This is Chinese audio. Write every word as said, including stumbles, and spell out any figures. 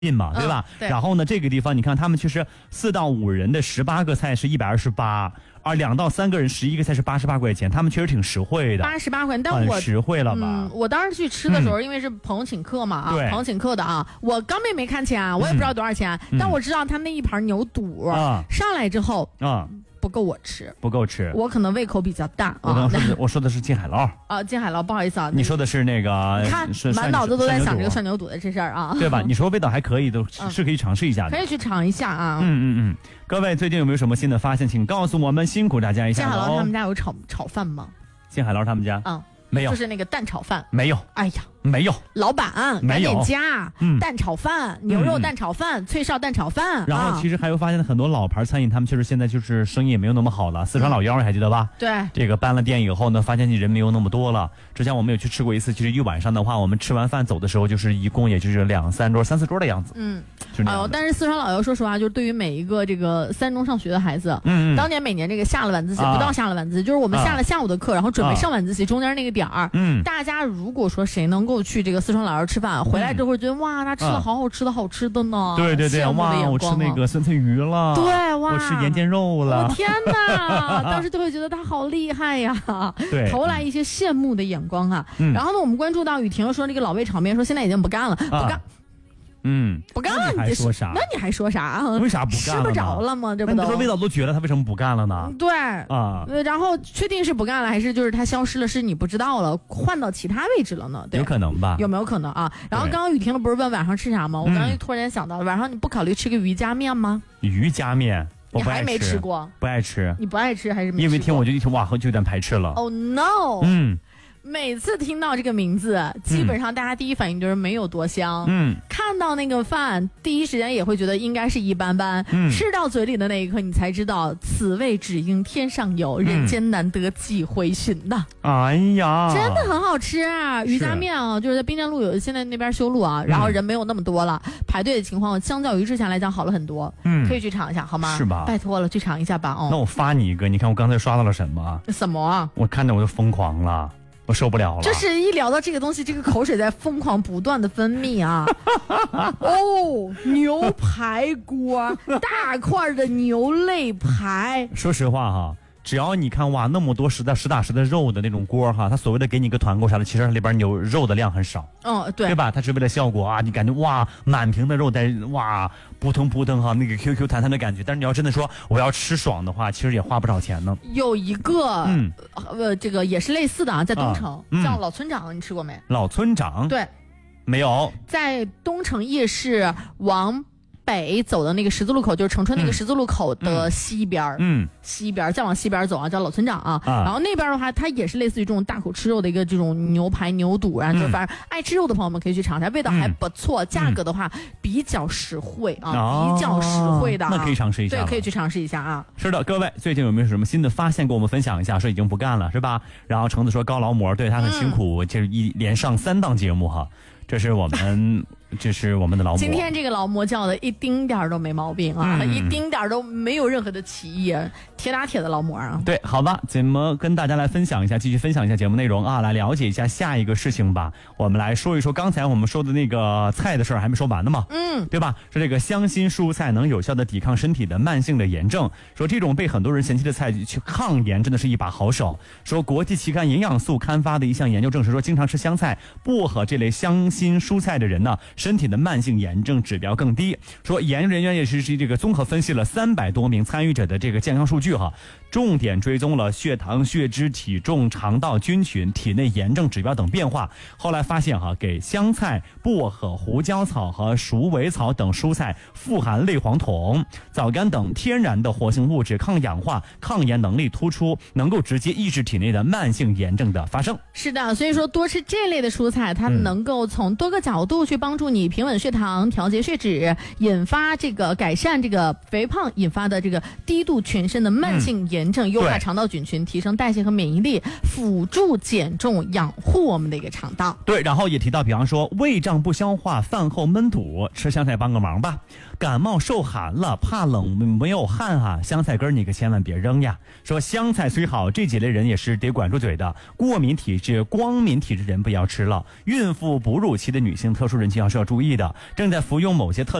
近嘛，对吧？ 嗯、 然后呢，这个地方你看，他们其实四到五人的十八个菜是一百二十八，而两到三个人十一个菜是八十八块钱，他们确实挺实惠的。 八十八块钱，但我很实惠了吧？ 嗯，我当时去吃的时候，嗯、因为是朋友请客嘛啊，朋友请客的啊，我刚没没看钱，我也不知道多少钱，嗯、但我知道他那一盘牛肚、嗯、上来之后啊。不够我吃， 不够吃， 我可能胃口比较大。 我刚说的，我说的是金海捞啊，金海捞，不好意思啊， 你说的是那个， 你看满脑子都在想这个涮牛肚的这事儿啊， 对吧？你说味道还可以，都是可以尝试一下的， 可以去尝一下啊。 嗯嗯嗯，各位最近有没有什么新的发现？请告诉我们，辛苦大家一下。 金海捞他们家有炒炒饭吗？ 金海捞他们家， 嗯， 没有， 就是那个蛋炒饭， 没有。 哎呀。 没有， 老板赶紧加、嗯、蛋炒饭、牛肉蛋炒饭、嗯、脆哨蛋炒饭。 然后其实还有发现很多老牌餐饮，他们确实现在就是生意也没有那么好了。四川老幺你还记得吧？ 对， 这个搬了店以后呢，发现人没有那么多了。之前我们有去吃过一次，其实一晚上的话，我们吃完饭走的时候，就是一共也就是两三桌、三四桌的样子。 嗯， 就那样。 哎呦，但是四川老幺说实话，就是对于每一个这个三中上学的孩子，嗯，当年每年这个下了晚自习，啊、不到下了晚自习，就是我们下了下午的课，然后准备上晚自习、啊、中间那个点儿，嗯，大家如果说谁能够去这个四川老要吃饭回来之后觉得、嗯、哇他吃了好好吃的好吃的呢， 对对对，哇我吃那个酸菜鱼了， 对哇我吃盐煎肉了， 我天哪当时就会觉得他好厉害呀， 对， 投来一些羡慕的眼光啊、嗯、然后呢我们关注到雨婷说这个老味炒面说现在已经不干了、啊、不干嗯， 不干了， 你还说啥？ 那你还说啥？ 为啥不干了？ 吃不着了吗？这不都？ 那你说味道都绝了，他为什么不干了呢？ 对啊， 然后确定是不干了，还是就是他消失了，是你不知道了，换到其他位置了呢？对， 有可能吧？ 有没有可能啊？然后刚刚雨婷了不是问晚上吃啥吗？我刚刚突然想到了，晚上你不考虑吃个鱼夹面吗？ 鱼夹面。 你还没吃过？ 不爱吃。 你不爱吃还是没吃过？ 因为听我就一听哇，就有点排斥了。 Oh no！ 嗯。每次听到这个名字，基本上大家第一反应就是没有多香。嗯，看到那个饭，第一时间也会觉得应该是一般般。嗯，吃到嘴里的那一刻，你才知道此味只应天上有，嗯、人间难得几回寻呐。 哎呀， 真的很好吃啊！鱼夹面啊，就是在滨江路有，现在那边修路啊，然后人没有那么多了，嗯、排队的情况相较于之前来讲好了很多。嗯，可以去尝一下，好吗？ 是吧？ 拜托了，去尝一下吧。哦， 那我发你一个，你看我刚才刷到了什么？ 什么啊？ 我看着我就疯狂了。我受不了了， 就是一聊到这个东西，这个口水在疯狂不断的分泌啊！哦，牛排锅，大块的牛肋排。 说实话哈，只要你看哇，那么多实打实打实的肉的那种锅哈，它所谓的给你个团购啥的，其实里边牛肉的量很少。 嗯，对， 对吧？它是为了效果啊，你感觉哇，满屏的肉在哇扑腾扑腾哈，那个 Q Q 弹弹的感觉。但是你要真的说我要吃爽的话，其实也花不少钱呢。 有一个，嗯，呃，这个也是类似的啊，在东城、啊嗯、叫老村长，你吃过没？ 老村长， 对， 没有， 在东城夜市往北走的那个十字路口，就是长春那个十字路口的西边，嗯，西边再往西边走啊，叫老村长啊。啊然后那边的话，它也是类似于这种大口吃肉的一个这种牛排牛肚，然后就反正爱吃肉的朋友们可以去尝尝，味道还不错，嗯、价格的话比较实惠啊，哦、比较实惠的、啊， 那可以尝试一下， 对，可以去尝试一下啊。 是的，各位最近有没有什么新的发现跟我们分享一下？说已经不干了是吧？然后橙子说高劳模对他很辛苦，就是、嗯、一连上三档节目哈。这是我们，这是我们的劳模。 今天这个劳模叫的一丁点儿都没毛病啊，嗯、一丁点儿都没有任何的歧义，铁打铁的劳模啊。 对，好吧，怎么跟大家来分享一下，继续分享一下节目内容啊，来了解一下下一个事情吧。我们来说一说刚才我们说的那个菜的事儿还没说完呢嘛，嗯，对吧？说这个香辛蔬菜能有效的抵抗身体的慢性的炎症，说这种被很多人嫌弃的菜去抗炎真的是一把好手。说国际期刊营养素刊发的一项研究证实说，经常吃香菜、薄荷这类香辛蔬菜的人呢，身体的慢性炎症指标更低。说研究人员也是这个综合分析了三百多名参与者的这个健康数据哈，重点追踪了血糖、血脂、体重、肠道菌群、体内炎症指标等变化。后来发现哈，给香菜、薄荷、胡椒草和鼠尾草等蔬菜富含类黄酮、藻苷等天然的活性物质，抗氧化、抗炎能力突出，能够直接抑制体内的慢性炎症的发生。 是的，所以说多吃这类的蔬菜，它能够从多个角度去帮助你平稳血糖、调节血脂，引发这个改善这个肥胖引发的这个低度全身的慢性炎症，优化肠道菌群，提升代谢和免疫力，辅助减重，养护我们的一个肠道。 对，然后也提到，比方说胃胀不消化、饭后闷堵，吃香菜帮个忙吧。感冒受寒了，怕冷没有汗啊，香菜根你可千万别扔呀。说香菜虽好，这几类人也是得管住嘴的。过敏体质、光敏体质人不要吃了，孕妇、哺乳乳期的女性特殊人群要是要注意的，正在服用某些特